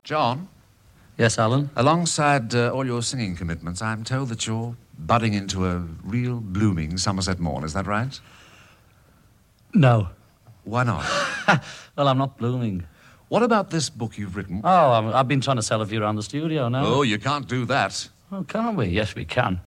John? Yes, Alan? Alongside all your singing commitments, I'm told that you're budding into a real blooming Somerset morn. Is that right? No. Why not? Well, I'm not blooming. What about this book you've written? Oh, I've been trying to sell a few around the studio now. Oh, you can't do that. Oh, can't we? Yes, we can.